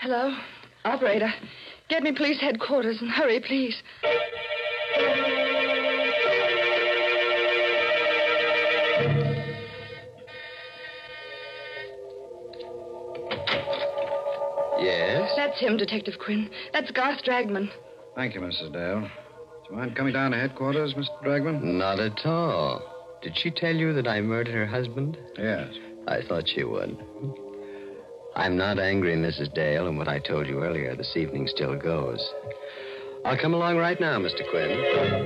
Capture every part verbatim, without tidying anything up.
Hello? Operator, get me police headquarters and hurry, please. Yes? That's him, Detective Quinn. That's Garth Dragman. Thank you, Missus Dale. Do you mind coming down to headquarters, Mister Dragman? Not at all. Did she tell you that I murdered her husband? Yes. I thought she would. I'm not angry, Missus Dale, and what I told you earlier this evening still goes. I'll come along right now, Mister Quinn.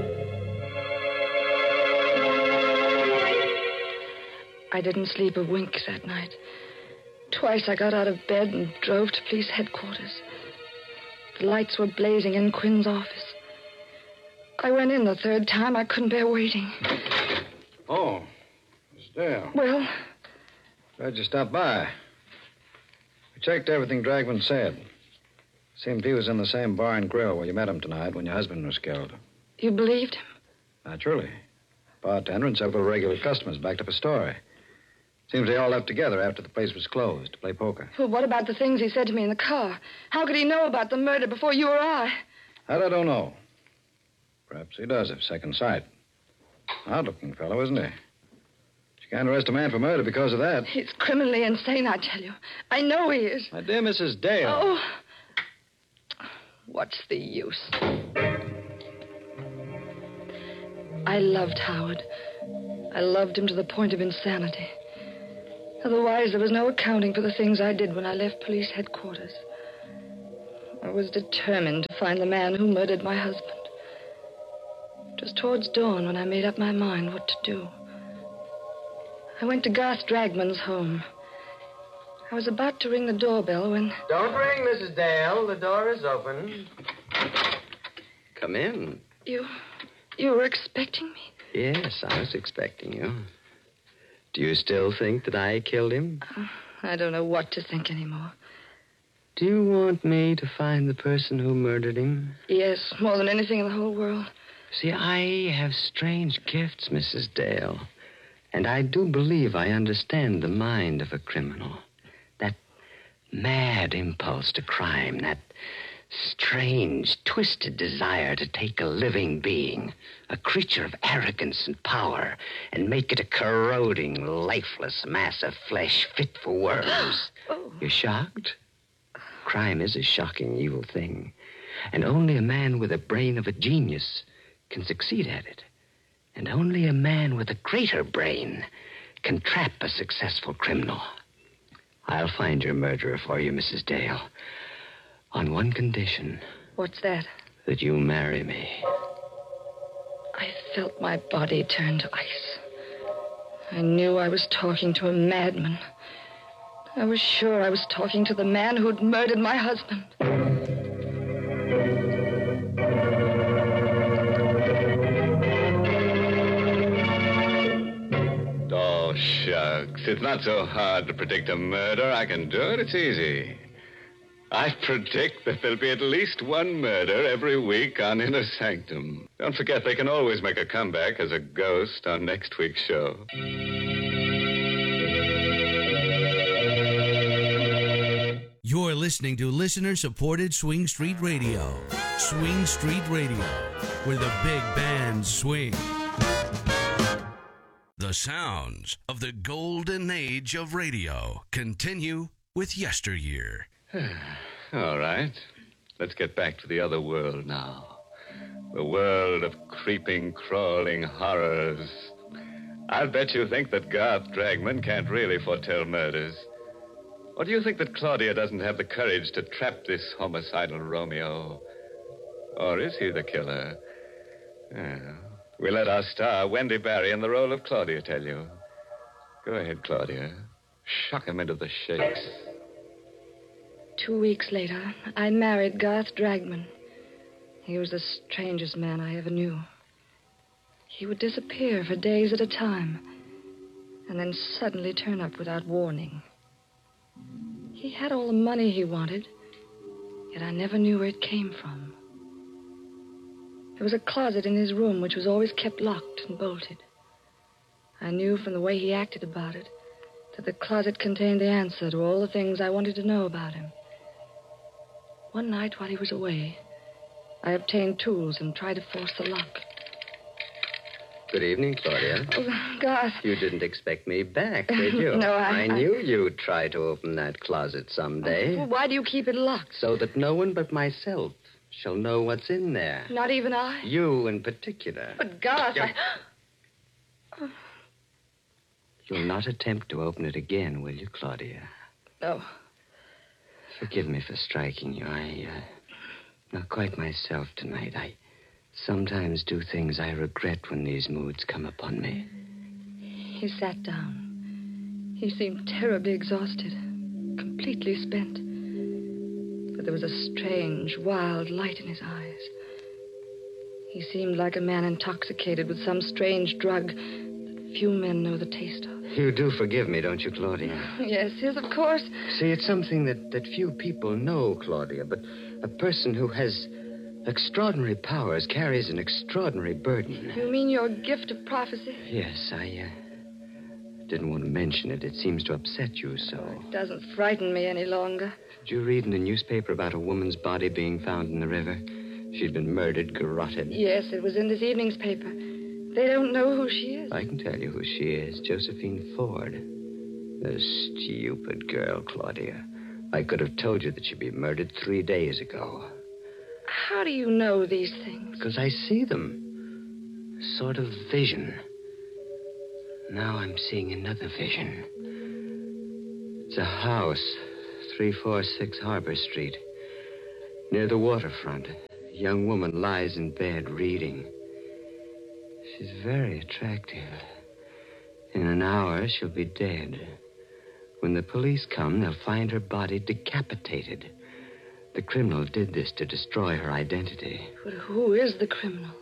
I didn't sleep a wink that night. Twice I got out of bed and drove to police headquarters. The lights were blazing in Quinn's office. I went in the third time. I couldn't bear waiting. Oh, Miss Dale. Well? Glad you stopped by. We checked everything Dragman said. Seemed he was in the same bar and grill where you met him tonight when your husband was killed. You believed him? Naturally. Bartender and several regular customers backed up a story. Seems they all left together after the place was closed to play poker. Well, what about the things he said to me in the car? How could he know about the murder before you or I? That I don't know. Perhaps he does have second sight. Odd-looking fellow, isn't he? You can't arrest a man for murder because of that. He's criminally insane, I tell you. I know he is. My dear Missus Dale. Oh. What's the use? I loved Howard. I loved him to the point of insanity. Otherwise, there was no accounting for the things I did when I left police headquarters. I was determined to find the man who murdered my husband. It was towards dawn when I made up my mind what to do. I went to Garth Dragman's home. I was about to ring the doorbell when... Don't ring, Missus Dale. The door is open. Come in. You... you were expecting me? Yes, I was expecting you. Do you still think that I killed him? Uh, I don't know what to think anymore. Do you want me to find the person who murdered him? Yes, more than anything in the whole world. See, I have strange gifts, Missus Dale. And I do believe I understand the mind of a criminal. That mad impulse to crime, that strange, twisted desire to take a living being, a creature of arrogance and power, and make it a corroding, lifeless mass of flesh fit for worms. Oh. You're shocked? Crime is a shocking, evil thing. And only a man with the brain of a genius can succeed at it. And only a man with a greater brain can trap a successful criminal. I'll find your murderer for you, Missus Dale. On one condition. What's that? That you marry me. I felt my body turn to ice. I knew I was talking to a madman. I was sure I was talking to the man who'd murdered my husband. Oh, shucks. It's not so hard to predict a murder. I can do it. It's easy. I predict that there'll be at least one murder every week on Inner Sanctum. Don't forget, they can always make a comeback as a ghost on next week's show. You're listening to listener-supported Swing Street Radio. Swing Street Radio, where the big bands swing. The sounds of the golden age of radio continue with yesteryear. All right. Let's get back to the other world now. The world of creeping, crawling horrors. I'll bet you think that Garth Dragman can't really foretell murders. Or do you think that Claudia doesn't have the courage to trap this homicidal Romeo? Or is he the killer? Well, we let our star, Wendy Barry, in the role of Claudia tell you. Go ahead, Claudia. Shock him into the shakes. Two weeks later, I married Garth Dragman. He was the strangest man I ever knew. He would disappear for days at a time, and then suddenly turn up without warning. He had all the money he wanted, yet I never knew where it came from. There was a closet in his room which was always kept locked and bolted. I knew from the way he acted about it that the closet contained the answer to all the things I wanted to know about him. One night while he was away, I obtained tools and tried to force the lock. Good evening, Claudia. Oh, Garth. You didn't expect me back, did you? No, I- I knew you'd try to open that closet someday. Well, why do you keep it locked? So that no one but myself shall know what's in there. Not even I? You in particular. But, Garth, You- I... You'll not attempt to open it again, will you, Claudia? No. Forgive me for striking you. I, uh, not quite myself tonight. I sometimes do things I regret when these moods come upon me. He sat down. He seemed terribly exhausted, completely spent. But there was a strange, wild light in his eyes. He seemed like a man intoxicated with some strange drug that few men know the taste of. You do forgive me, don't you, Claudia? Yes, yes, of course. See, it's something that, that few people know, Claudia, but a person who has extraordinary powers carries an extraordinary burden. You mean your gift of prophecy? Yes, I uh, didn't want to mention it. It seems to upset you so. It doesn't frighten me any longer. Did you read in the newspaper about a woman's body being found in the river? She'd been murdered, garroted. Yes, it was in this evening's paper. They don't know who she is. I can tell you who she is. Josephine Ford. The stupid girl, Claudia. I could have told you that she'd be murdered three days ago. How do you know these things? Because I see them. A sort of vision. Now I'm seeing another vision. It's a house, three forty-six Harbor Street. Near the waterfront. A young woman lies in bed reading. She's very attractive. In an hour, she'll be dead. When the police come, they'll find her body decapitated. The criminal did this to destroy her identity. But who is the criminal?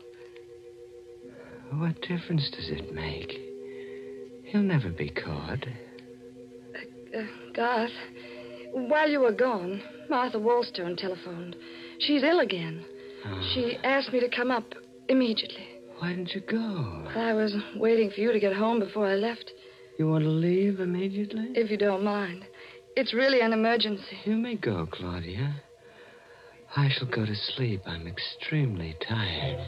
What difference does it make? He'll never be caught. Uh, Garth, while you were gone, Martha Wallstone telephoned. She's ill again. Oh. She asked me to come up immediately. Why didn't you go? I was waiting for you to get home before I left, You want to leave immediately? if you don't mind. It's really an emergency. You may go, Claudia. I shall go to sleep. I'm extremely tired.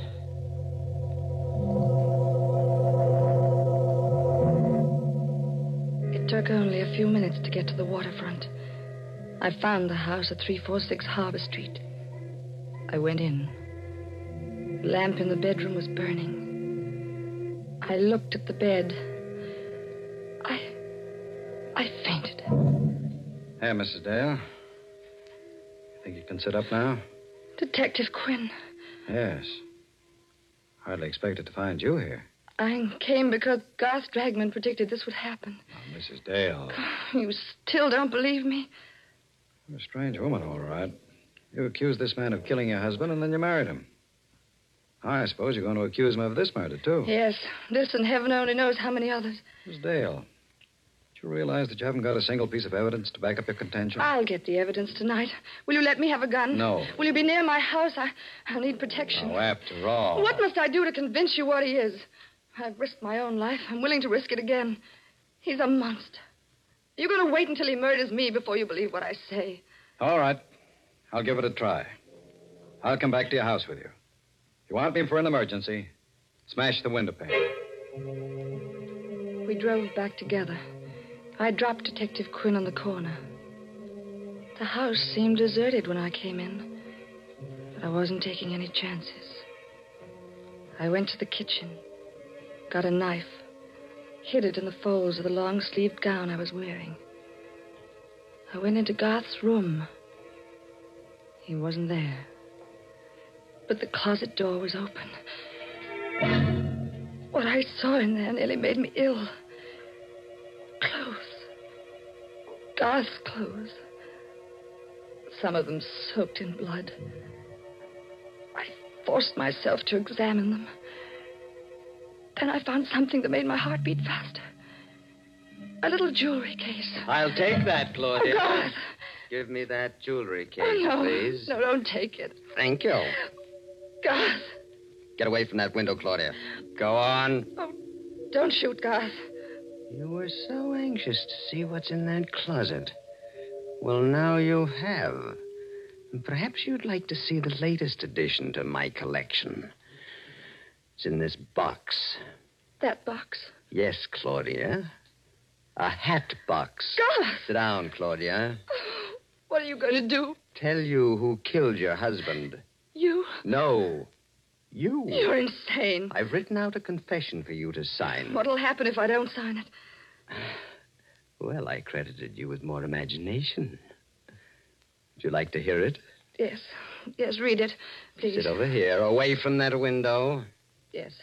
It took only a few minutes to get to the waterfront. I found the house at three forty-six Harbor Street. I went in. The lamp in the bedroom was burning. I looked at the bed. I. I fainted. Hey, Missus Dale. Think you can sit up now? Detective Quinn, Yes. Hardly expected to find you here. I came because Garth Dragman predicted this would happen. Oh, Missus Dale. You still don't believe me? You're a strange woman, all right. You accused this man of killing your husband, and then you married him. I suppose you're going to accuse him of this murder, too. Yes, this and heaven only knows how many others. Miss Dale, do you realize that you haven't got a single piece of evidence to back up your contention? I'll get the evidence tonight. Will you let me have a gun? No. Will you be near my house? I, I'll need protection. Oh, after all. What must I do to convince you what he is? I've risked my own life. I'm willing to risk it again. He's a monster. You're going to wait until he murders me before you believe what I say. All right. I'll give it a try. I'll come back to your house with you. If you want me for an emergency, smash the window pane. We drove back together. I dropped Detective Quinn on the corner. The house seemed deserted when I came in, but I wasn't taking any chances. I went to the kitchen, got a knife, hid it in the folds of the long-sleeved gown I was wearing. I went into Garth's room. He wasn't there. But the closet door was open. What I saw in there nearly made me ill. Clothes. Garth's clothes. Some of them soaked in blood. I forced myself to examine them. Then I found something that made my heart beat faster. A little jewelry case. I'll take that, Claudia. Oh, Garth. Give me that jewelry case, Oh, no. please. No, don't take it. Thank you. Garth. Get away from that window, Claudia. Go on. Oh, don't shoot, Garth. You were so anxious to see what's in that closet. Well, now you have. Perhaps you'd like to see the latest addition to my collection. It's in this box. That box. Yes, Claudia. A hat box. God! Sit down, Claudia. What are you going to do? Tell you who killed your husband. You? No. You. You're insane. I've written out a confession for you to sign. What'll happen if I don't sign it? Well, I credited you with more imagination. Would you like to hear it? Yes. Yes, read it, please. Sit over here, away from that window. Yes.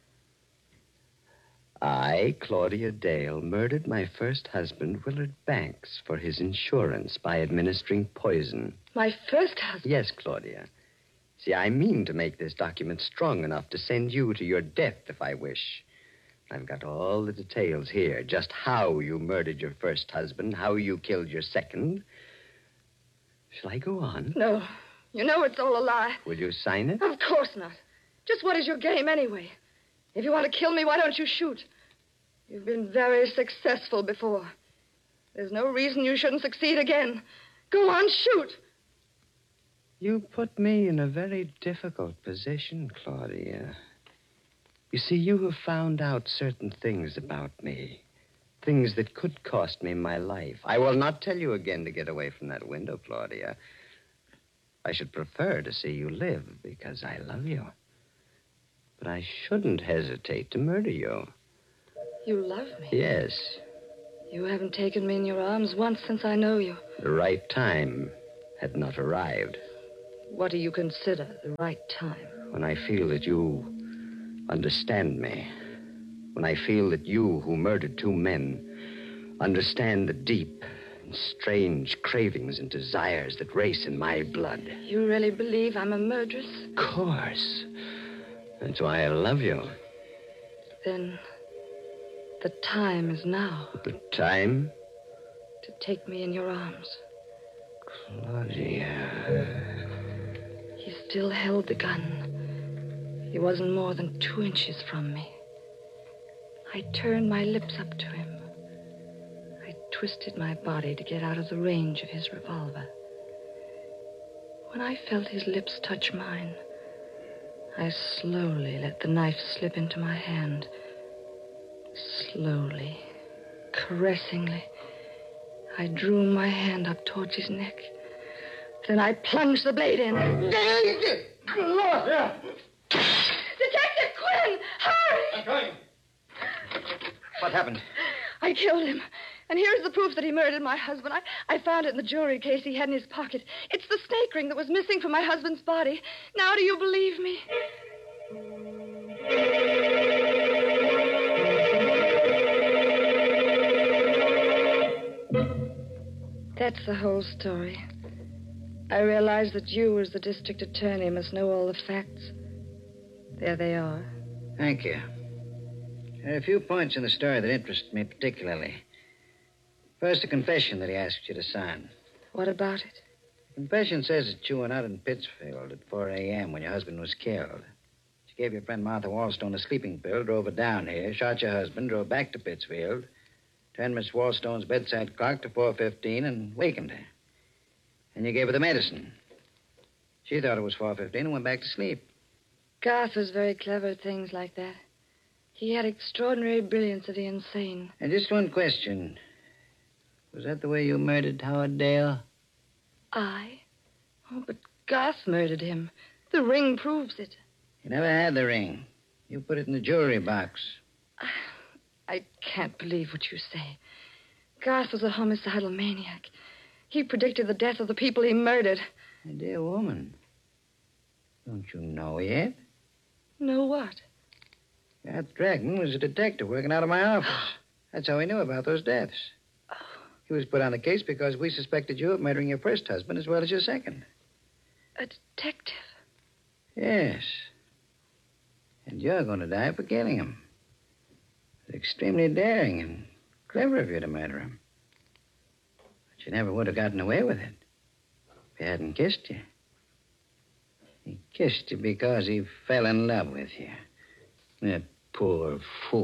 I, Claudia Dale, murdered my first husband, Willard Banks, for his insurance by administering poison. My first husband? Yes, Claudia. See, I mean to make this document strong enough to send you to your death if I wish. I've got all the details here, just how you murdered your first husband, how you killed your second. Shall I go on? No. You know it's all a lie. Will you sign it? Of course not. Just what is your game anyway? If you want to kill me, why don't you shoot? You've been very successful before. There's no reason you shouldn't succeed again. Go on, shoot. You put me in a very difficult position, Claudia. You see, you have found out certain things about me. Things that could cost me my life. I will not tell you again to get away from that window, Claudia. I should prefer to see you live because I love you. But I shouldn't hesitate to murder you. You love me? Yes. You haven't taken me in your arms once since I know you. The right time had not arrived. What do you consider the right time? When I feel that you understand me. When I feel that you, who murdered two men, understand the deep and strange cravings and desires that race in my blood. You really believe I'm a murderess? Of course. That's why I love you. Then the time is now. The time? To take me in your arms. Claudia. He still held the gun. He wasn't more than two inches from me. I turned my lips up to him. I twisted my body to get out of the range of his revolver. When I felt his lips touch mine, I slowly let the knife slip into my hand. Slowly, caressingly, I drew my hand up towards his neck. Then I plunged the blade in. Claudia! Detective Quinn! Hurry! I'm coming. What happened? I killed him. And here's the proof that he murdered my husband. I, I found it in the jewelry case he had in his pocket. It's the snake ring that was missing from my husband's body. Now do you believe me? That's the whole story. I realize that you, as the district attorney, must know all the facts. There they are. Thank you. There are a few points in the story that interest me particularly. First, the confession that he asked you to sign. What about it? The confession says that you went out in Pittsfield at four a.m. when your husband was killed. She gave your friend Martha Wallstone a sleeping pill, drove her down here, shot your husband, drove back to Pittsfield, turned Miss Wallstone's bedside clock to four fifteen, and wakened her. And you gave her the medicine. She thought it was four fifteen and went back to sleep. Garth was very clever at things like that. He had extraordinary brilliance of the insane. And just one question. Was that the way you murdered Howard Dale? I? Oh, but Garth murdered him. The ring proves it. You never had the ring. You put it in the jewelry box. I can't believe what you say. Garth was a homicidal maniac. He predicted the death of the people he murdered. My dear woman, don't you know yet? Know what? Garth Dragman was a detective working out of my office. That's how he knew about those deaths. He was put on the case because we suspected you of murdering your first husband as well as your second. A detective? Yes. And you're going to die for killing him. It's extremely daring and clever of you to murder him. But you never would have gotten away with it if he hadn't kissed you. He kissed you because he fell in love with you. That poor fool.